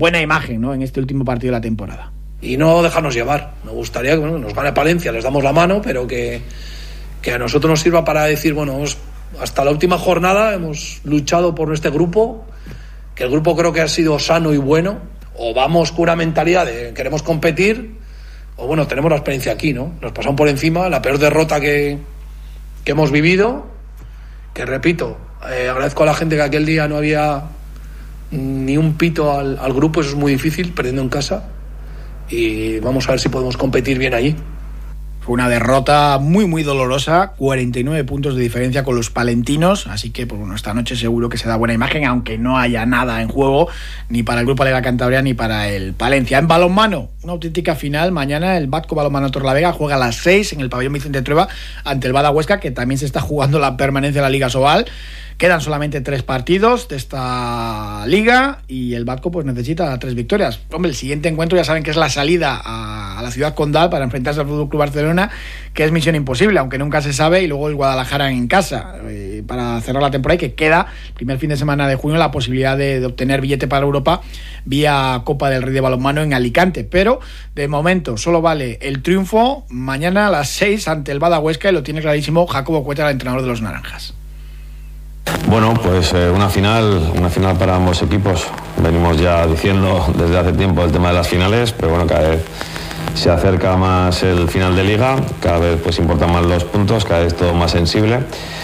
buena imagen, ¿no?, en este último partido de la temporada. Y no dejarnos llevar. Me gustaría que nos gane Palencia, les damos la mano, pero que a nosotros nos sirva para decir, hasta la última jornada hemos luchado por este grupo, que el grupo creo que ha sido sano y bueno, o vamos con una mentalidad de queremos competir, o tenemos la experiencia aquí, ¿no? Nos pasaron por encima, la peor derrota que hemos vivido, que repito, agradezco a la gente que aquel día no había ni un pito al grupo, eso es muy difícil, perdiendo en casa, y vamos a ver si podemos competir bien allí. Fue una derrota muy muy dolorosa, 49 puntos de diferencia con los palentinos, así que esta noche seguro que se da buena imagen, aunque no haya nada en juego ni para el Grupo Lega Cantabria ni para el Palencia. En balonmano, una auténtica final. Mañana el Batco Balonmano Torlavega juega a las 6 en el pabellón Vicente Trueba ante el Bada Huesca, que también se está jugando la permanencia de la Liga Sobal. Quedan solamente 3 partidos de esta liga y el Batco necesita 3 victorias. Hombre, el siguiente encuentro ya saben que es la salida a la ciudad condal para enfrentarse al FC Barcelona, que es misión imposible, aunque nunca se sabe, y luego el Guadalajara en casa para cerrar la temporada, y que queda primer fin de semana de junio la posibilidad de obtener billete para Europa vía Copa del Rey de balonmano en Alicante. Pero de momento solo vale el triunfo mañana a las 6 ante el Bada Huesca, y lo tiene clarísimo Jacobo Cuetra, el entrenador de los naranjas. Bueno, pues una final para ambos equipos. Venimos ya diciendo desde hace tiempo el tema de las finales, pero cada vez se acerca más el final de liga, cada vez importan más los puntos, cada vez todo más sensible,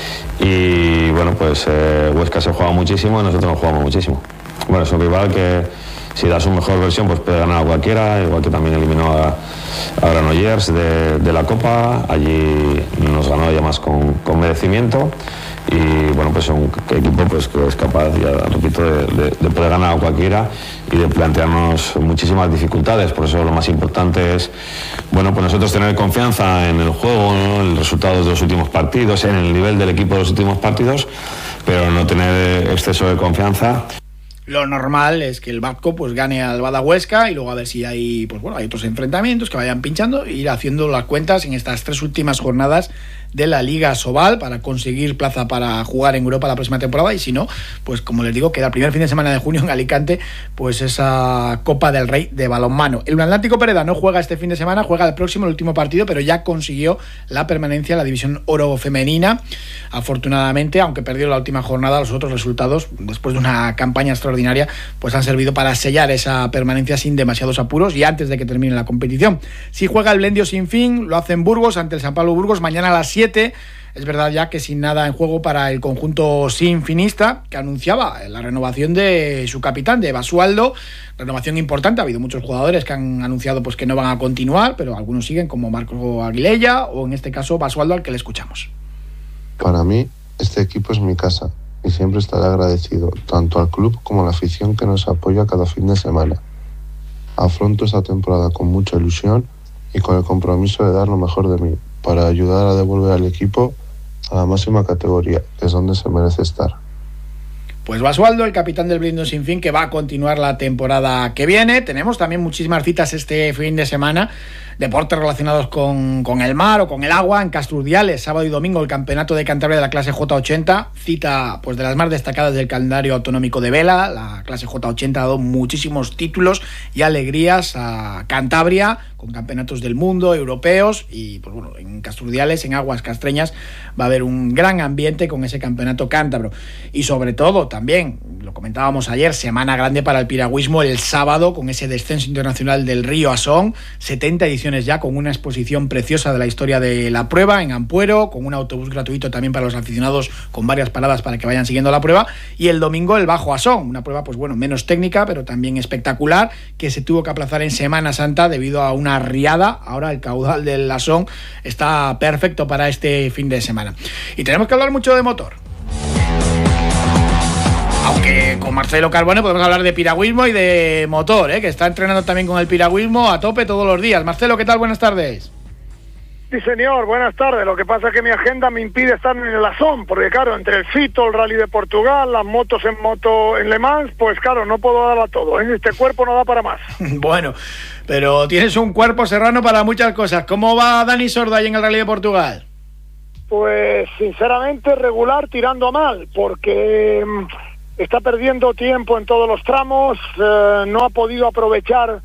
y Huesca se juega muchísimo y nosotros nos jugamos muchísimo. Es un rival que si da su mejor versión puede ganar a cualquiera, igual que también eliminó a Granollers de la Copa. Allí nos ganó además con merecimiento, y es un equipo que es capaz, ya repito, de poder ganar a cualquiera y de plantearnos muchísimas dificultades. Por eso lo más importante es nosotros tener confianza en el juego, ¿no?, en los resultados de los últimos partidos, en el nivel del equipo de los últimos partidos, pero no tener exceso de confianza. Lo normal es que el Batco gane al Bada Huesca, y luego a ver si hay hay otros enfrentamientos que vayan pinchando, e ir haciendo las cuentas en estas 3 últimas jornadas de la Liga Sobal para conseguir plaza para jugar en Europa la próxima temporada, y si no, como les digo, queda el primer fin de semana de junio en Alicante esa Copa del Rey de balonmano. El Atlántico Pereda no juega este fin de semana, juega el próximo, el último partido, pero ya consiguió la permanencia en la División Oro femenina, afortunadamente, aunque perdió la última jornada. Los otros resultados, después de una campaña extraordinaria, han servido para sellar esa permanencia sin demasiados apuros y antes de que termine la competición. Si juega el Blendio sin fin, lo hace en Burgos ante el San Pablo Burgos mañana a las 7. Es verdad ya que sin nada en juego para el conjunto sinfinista, que anunciaba la renovación de su capitán, de Basualdo. Renovación importante. Ha habido muchos jugadores que han anunciado que no van a continuar, pero algunos siguen, como Marco Aguilella o en este caso Basualdo, al que le escuchamos. Para mí este equipo es mi casa y siempre estaré agradecido tanto al club como a la afición que nos apoya cada fin de semana. Afronto esta temporada con mucha ilusión y con el compromiso de dar lo mejor de mí para ayudar a devolver al equipo a la máxima categoría, que es donde se merece estar. Basualdo, el capitán del Blindo Sin Fin, que va a continuar la temporada que viene. Tenemos también muchísimas citas este fin de semana, deportes relacionados con el mar o con el agua. En Castrurdiales, sábado y domingo, el campeonato de Cantabria de la clase J80, cita de las más destacadas del calendario autonómico de vela. La clase J80 ha dado muchísimos títulos y alegrías a Cantabria, con campeonatos del mundo, europeos, y en Castrurdiales, en aguas castreñas, va a haber un gran ambiente con ese campeonato cántabro. Y sobre todo, también, lo comentábamos ayer, semana grande para el piragüismo el sábado, con ese descenso internacional del río Asón, 70 ediciones ya, con una exposición preciosa de la historia de la prueba en Ampuero, con un autobús gratuito también para los aficionados, con varias paradas para que vayan siguiendo la prueba. Y el domingo el Bajo Asón, una prueba menos técnica, pero también espectacular, que se tuvo que aplazar en Semana Santa debido a una riada. Ahora el caudal del Asón está perfecto para este fin de semana. Y tenemos que hablar mucho de motor, aunque con Marcelo Carbone podemos hablar de piragüismo y de motor, que está entrenando también con el piragüismo a tope todos los días. Marcelo, ¿qué tal? Buenas tardes. Sí, señor, buenas tardes. Lo que pasa es que mi agenda me impide estar en el Asón, porque claro, entre el Fito, el Rally de Portugal, las motos en Le Mans, pues claro, no puedo dar a todo. Este cuerpo no da para más. Bueno, pero tienes un cuerpo serrano para muchas cosas. ¿Cómo va Dani Sordo ahí en el Rally de Portugal? Pues sinceramente regular tirando a mal, porque está perdiendo tiempo en todos los tramos, no ha podido aprovechar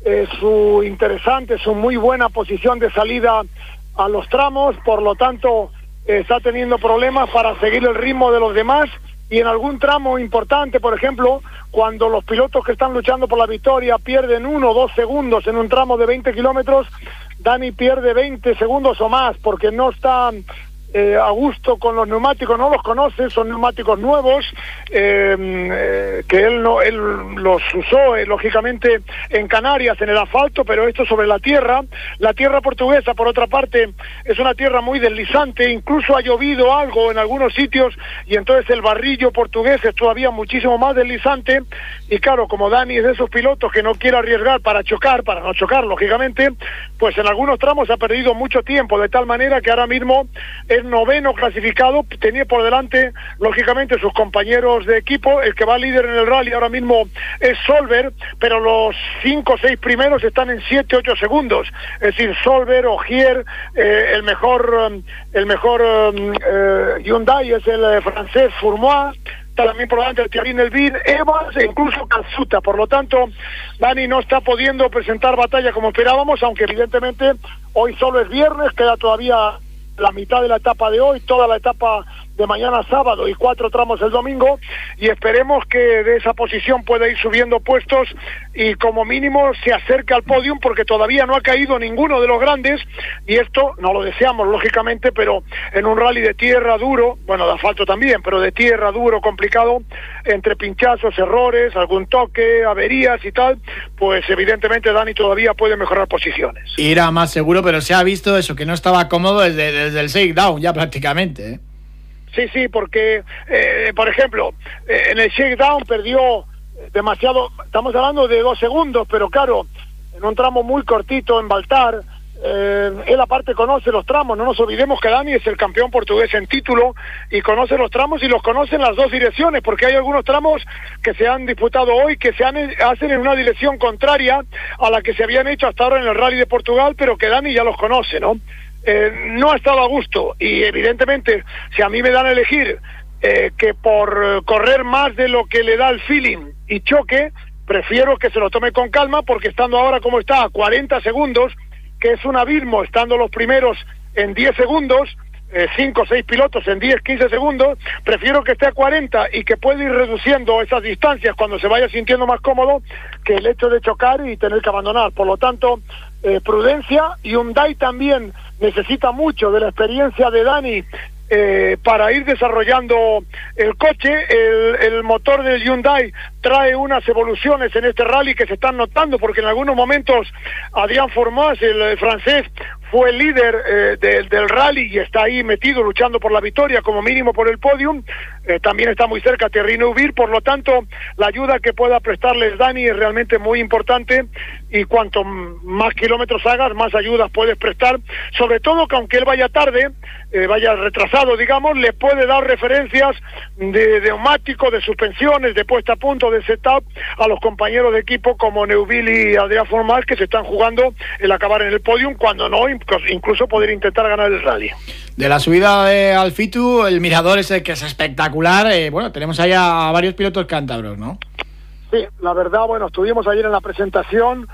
su muy buena posición de salida a los tramos, por lo tanto está teniendo problemas para seguir el ritmo de los demás, y en algún tramo importante, por ejemplo, cuando los pilotos que están luchando por la victoria pierden 1 o 2 segundos en un tramo de 20 kilómetros, Dani pierde 20 segundos o más porque no está a gusto con los neumáticos, no los conoce, son neumáticos nuevos que él los usó lógicamente en Canarias en el asfalto, pero esto sobre la tierra portuguesa, por otra parte, es una tierra muy deslizante, incluso ha llovido algo en algunos sitios y entonces el barrillo portugués es todavía muchísimo más deslizante, y claro, como Dani es de esos pilotos que no quiere arriesgar para no chocar lógicamente, pues en algunos tramos ha perdido mucho tiempo, de tal manera que ahora mismo es 9º clasificado, tenía por delante lógicamente sus compañeros de equipo. El que va líder en el rally ahora mismo es Solberg, pero los 5 o 6 primeros están en 7-8 segundos, es decir, Solberg, Ogier, el mejor Hyundai es el francés Fourmois, también por delante el Thierry Neuville, Evans e incluso Katsuta. Por lo tanto, Dani no está pudiendo presentar batalla como esperábamos, aunque evidentemente hoy solo es viernes, queda todavía la mitad de la etapa de hoy, toda la etapa de mañana sábado y 4 tramos el domingo, y esperemos que de esa posición pueda ir subiendo puestos y como mínimo se acerque al podium, porque todavía no ha caído ninguno de los grandes, y esto no lo deseamos lógicamente, pero en un rally de tierra duro, bueno, de asfalto también, pero de tierra duro, complicado, entre pinchazos, errores, algún toque, averías y tal, pues evidentemente Dani todavía puede mejorar posiciones. Irá más seguro, pero se ha visto eso, que no estaba cómodo desde el shakedown ya prácticamente, ¿eh? Sí, porque, por ejemplo, en el shakedown perdió demasiado, estamos hablando de 2 segundos, pero claro, en un tramo muy cortito en Baltar, él aparte conoce los tramos, no nos olvidemos que Dani es el campeón portugués en título y conoce los tramos y los conoce en las 2 direcciones, porque hay algunos tramos que se han disputado hoy que hacen en una dirección contraria a la que se habían hecho hasta ahora en el Rally de Portugal, pero que Dani ya los conoce, ¿no? No ha estado a gusto, y evidentemente si a mí me dan a elegir que por correr más de lo que le da el feeling y choque, prefiero que se lo tome con calma, porque estando ahora como está a 40 segundos, que es un abismo, estando los primeros en 10 segundos, 5 o 6 pilotos en 10, 15 segundos, prefiero que esté a 40 y que pueda ir reduciendo esas distancias cuando se vaya sintiendo más cómodo, que el hecho de chocar y tener que abandonar. Por lo tanto, prudencia. Hyundai también necesita mucho de la experiencia de Dani para ir desarrollando el coche. El motor del Hyundai trae unas evoluciones en este rally que se están notando, porque en algunos momentos Adrien Fourmois, el francés, fue el líder del rally y está ahí metido luchando por la victoria, como mínimo por el podium. También está muy cerca Thierry Neuville, por lo tanto la ayuda que pueda prestarles Dani es realmente muy importante, y cuanto más kilómetros hagas, más ayudas puedes prestar, sobre todo que aunque él vaya tarde, vaya retrasado, digamos, le puede dar referencias de neumáticos, de suspensiones, de puesta a punto, de setup a los compañeros de equipo como Neuville y Adrien Fourmois, que se están jugando el acabar en el podium, cuando no, incluso poder intentar ganar el rally. De la subida de Alfitu, el mirador ese que es espectacular, bueno, tenemos ahí a varios pilotos cántabros, ¿no? Sí, la verdad, bueno, estuvimos ayer en la presentación,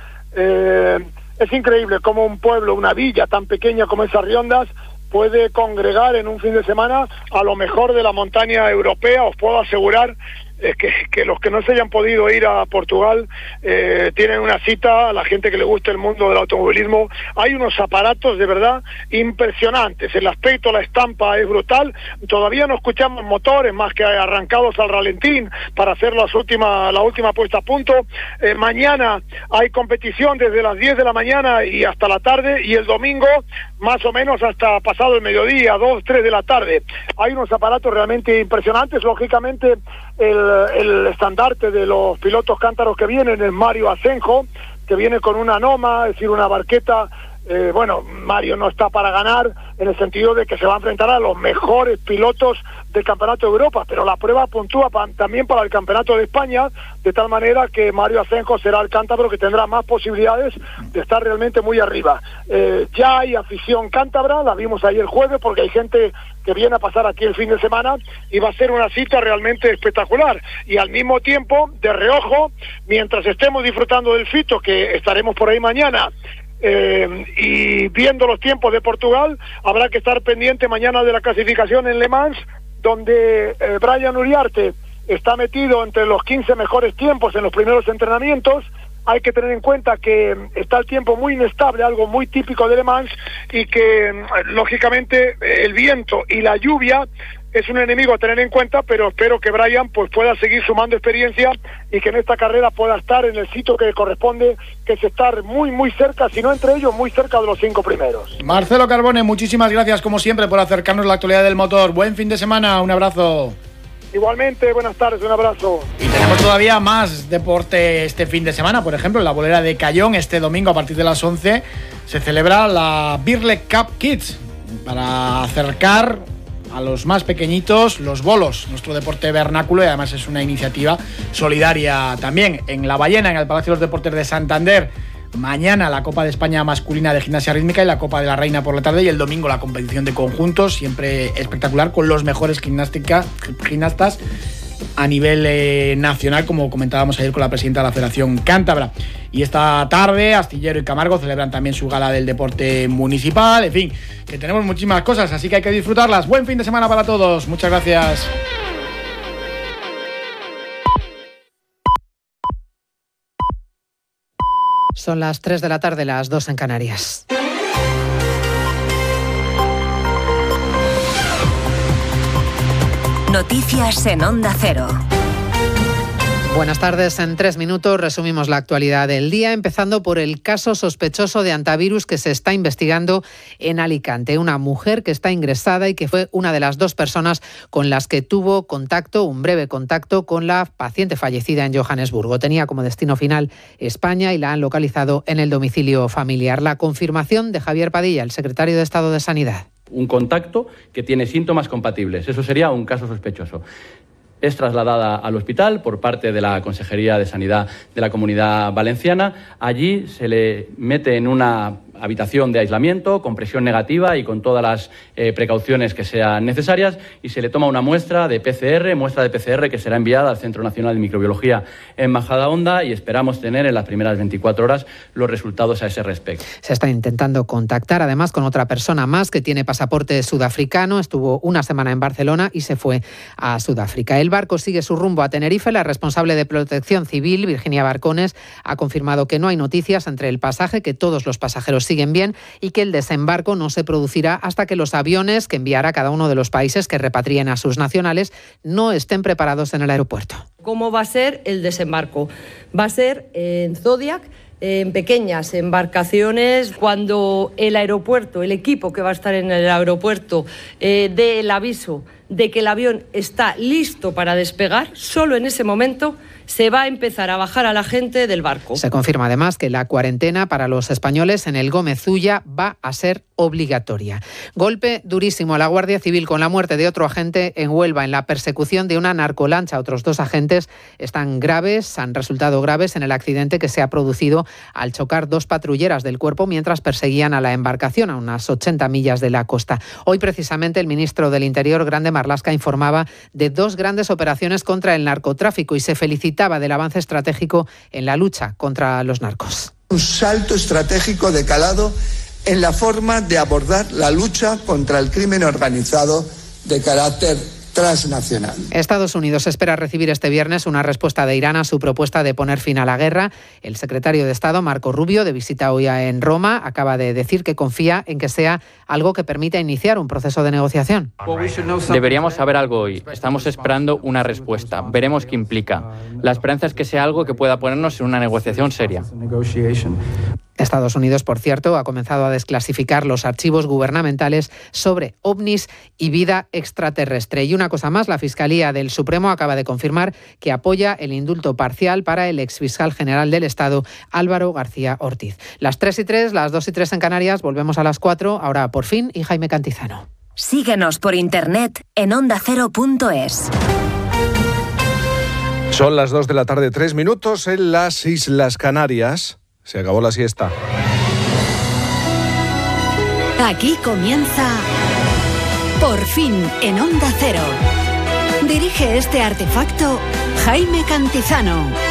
es increíble cómo un pueblo, una villa tan pequeña como esas Riondas, puede congregar en un fin de semana a lo mejor de la montaña europea. Os puedo asegurar que los que no se hayan podido ir a Portugal tienen una cita, a la gente que le gusta el mundo del automovilismo. Hay unos aparatos de verdad impresionantes, el aspecto, la estampa es brutal. Todavía no escuchamos motores más que arrancados al ralentín para hacer la última puesta a punto. Mañana hay competición desde las 10 de la mañana y hasta la tarde, y el domingo más o menos hasta pasado el mediodía, 2, 3 de la tarde. Hay unos aparatos realmente impresionantes. Lógicamente el estandarte de los pilotos cántaros que vienen es Mario Asenjo, que viene con una Noma, es decir, una barqueta Bueno, Mario no está para ganar en el sentido de que se va a enfrentar a los mejores pilotos del Campeonato de Europa, pero la prueba puntúa también para el Campeonato de España, de tal manera que Mario Asenjo será el cántabro que tendrá más posibilidades de estar realmente muy arriba. Ya hay afición cántabra, la vimos ahí el jueves, porque hay gente que viene a pasar aquí el fin de semana y va a ser una cita realmente espectacular. Y al mismo tiempo, de reojo, mientras estemos disfrutando del Fito, que estaremos por ahí mañana, y viendo los tiempos de Portugal, habrá que estar pendiente mañana de la clasificación en Le Mans, donde Brian Uriarte está metido entre los 15 mejores tiempos en los primeros entrenamientos. Hay que tener en cuenta que está el tiempo muy inestable, algo muy típico de Le Mans, y que lógicamente el viento y la lluvia es un enemigo a tener en cuenta, pero espero que Brian pues pueda seguir sumando experiencia y que en esta carrera pueda estar en el sitio que corresponde, que es estar muy muy cerca, si no entre ellos, muy cerca de los 5 primeros. Marcelo Carbone, muchísimas gracias como siempre por acercarnos la actualidad del motor. Buen fin de semana, un abrazo. Igualmente, buenas tardes, un abrazo. Y tenemos todavía más deporte este fin de semana. Por ejemplo, en la bolera de Cayón, este domingo a partir de las 11 se celebra la Birle Cup Kids para acercar a los más pequeñitos los bolos, nuestro deporte vernáculo, y además es una iniciativa solidaria también. En La Ballena, en el Palacio de los Deportes de Santander, mañana la Copa de España masculina de gimnasia rítmica y la Copa de la Reina por la tarde, y el domingo la competición de conjuntos, siempre espectacular, con los mejores gimnastas a nivel nacional, como comentábamos ayer con la presidenta de la Federación Cántabra. Y esta tarde Astillero y Camargo celebran también su gala del deporte municipal. En fin, que tenemos muchísimas cosas, así que hay que disfrutarlas. Buen fin de semana para todos, muchas gracias. Son las 3 de la tarde, las 2 en Canarias. Noticias en Onda Cero. Buenas tardes. En 3 minutos resumimos la actualidad del día, empezando por el caso sospechoso de antivirus que se está investigando en Alicante. Una mujer que está ingresada y que fue una de las 2 personas con las que tuvo contacto, un breve contacto, con la paciente fallecida en Johannesburgo. Tenía como destino final España y la han localizado en el domicilio familiar. La confirmación de Javier Padilla, el secretario de Estado de Sanidad. Un contacto que tiene síntomas compatibles. Eso sería un caso sospechoso. Es trasladada al hospital por parte de la Consejería de Sanidad de la Comunidad Valenciana. Allí se le mete en una habitación de aislamiento con presión negativa y con todas las precauciones que sean necesarias, y se le toma una muestra de PCR que será enviada al Centro Nacional de Microbiología en Majadahonda, y esperamos tener en las primeras 24 horas los resultados a ese respecto. Se está intentando contactar además con otra persona más que tiene pasaporte sudafricano. Estuvo una semana en Barcelona y se fue a Sudáfrica. El barco sigue su rumbo a Tenerife. La responsable de Protección Civil, Virginia Barcones, ha confirmado que no hay noticias entre el pasaje, que todos los pasajeros siguen bien y que el desembarco no se producirá hasta que los aviones que enviará cada uno de los países que repatrien a sus nacionales no estén preparados en el aeropuerto. ¿Cómo va a ser el desembarco? Va a ser en Zodiac, en pequeñas embarcaciones. Cuando el aeropuerto, el equipo que va a estar en el aeropuerto dé el aviso de que el avión está listo para despegar, solo en ese momento se va a empezar a bajar a la gente del barco. Se confirma además que la cuarentena para los españoles en el Gómez Ulla va a ser obligatoria. Golpe durísimo a la Guardia Civil con la muerte de otro agente en Huelva en la persecución de una narcolancha. Otros 2 agentes han resultado graves en el accidente que se ha producido al chocar 2 patrulleras del cuerpo mientras perseguían a la embarcación a unas 80 millas de la costa. Hoy precisamente el ministro del Interior, Grande Marlaska, informaba de 2 grandes operaciones contra el narcotráfico y se felicitaba del avance estratégico en la lucha contra los narcos. Un salto estratégico de calado en la forma de abordar la lucha contra el crimen organizado de carácter transnacional. Estados Unidos espera recibir este viernes una respuesta de Irán a su propuesta de poner fin a la guerra. El secretario de Estado, Marco Rubio, de visita hoy en Roma, acaba de decir que confía en que sea algo que permita iniciar un proceso de negociación. Deberíamos saber algo hoy. Estamos esperando una respuesta. Veremos qué implica. La esperanza es que sea algo que pueda ponernos en una negociación seria. Estados Unidos, por cierto, ha comenzado a desclasificar los archivos gubernamentales sobre ovnis y vida extraterrestre. Y una cosa más, la Fiscalía del Supremo acaba de confirmar que apoya el indulto parcial para el exfiscal general del Estado, Álvaro García Ortiz. Las 3:03, las 2:03 en Canarias, volvemos a las 4, ahora por fin, y Jaime Cantizano. Síguenos por internet en ondacero.es. Son las 2 de la tarde, 3 minutos en las Islas Canarias. Se acabó la siesta. Aquí comienza Por fin en Onda Cero. Dirige este artefacto Jaime Cantizano.